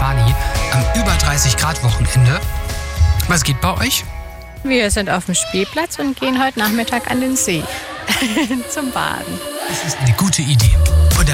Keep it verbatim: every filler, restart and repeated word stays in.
Bali am über dreißig Grad Wochenende. Was geht bei euch? Wir sind auf dem Spielplatz und gehen heute Nachmittag an den See zum Baden. Das ist eine gute Idee.